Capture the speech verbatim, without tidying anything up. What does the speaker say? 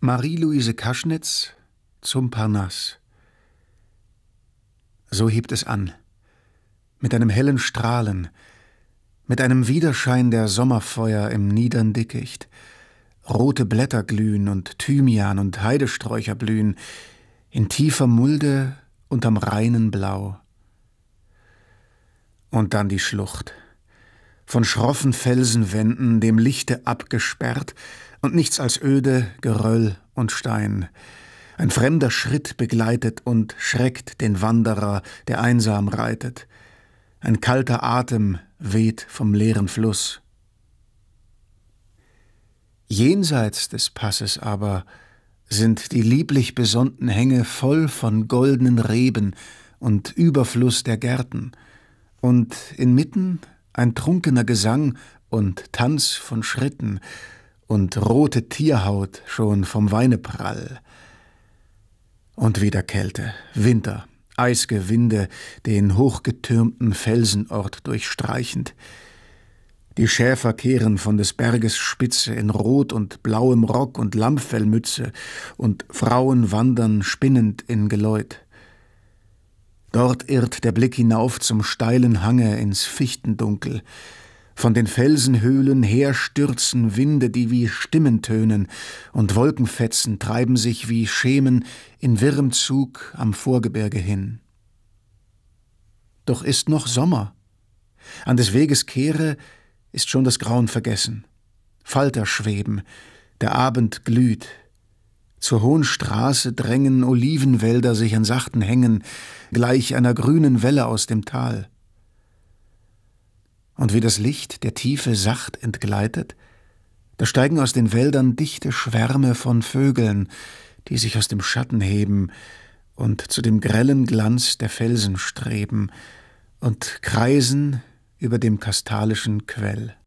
Marie-Louise Kaschnitz zum Parnass. So hebt es an, mit einem hellen Strahlen, mit einem Widerschein der Sommerfeuer im niedern Dickicht. Rote Blätter glühen und Thymian und Heidesträucher blühen, in tiefer Mulde unterm reinen Blau. Und dann die Schlucht, von schroffen Felsenwänden dem Lichte abgesperrt und nichts als öde Geröll und Stein. Ein fremder Schritt begleitet und schreckt den Wanderer, der einsam reitet. Ein kalter Atem weht vom leeren Fluss. Jenseits des Passes aber sind die lieblich besonnten Hänge voll von goldenen Reben und Überfluss der Gärten, und inmitten ein trunkener Gesang und Tanz von Schritten und rote Tierhaut schon vom Weineprall. Und wieder Kälte, Winter, eis'ge Winde, den hochgetürmten Felsenort durchstreichend. Die Schäfer kehren von des Berges Spitze in rot und blauem Rock und Lammfellmütze, und Frauen wandern spinnend in Geläut. Dort irrt der Blick hinauf zum steilen Hange ins Fichtendunkel. Von den Felsenhöhlen her stürzen Winde, die wie Stimmen tönen, und Wolkenfetzen treiben sich wie Schemen in wirrem Zug am Vorgebirge hin. Doch ist noch Sommer. An des Weges Kehre ist schon das Grauen vergessen. Falter schweben, der Abend glüht. Zur hohen Straße drängen Olivenwälder sich an sachten Hängen, gleich einer grünen Welle aus dem Tal. Und wie das Licht der Tiefe sacht entgleitet, da steigen aus den Wäldern dichte Schwärme von Vögeln, die sich aus dem Schatten heben und zu dem grellen Glanz der Felsen streben und kreisen über dem kastalischen Quell.